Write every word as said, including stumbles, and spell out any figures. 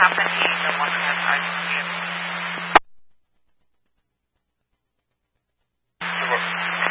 company, the one that has I C U. Sure.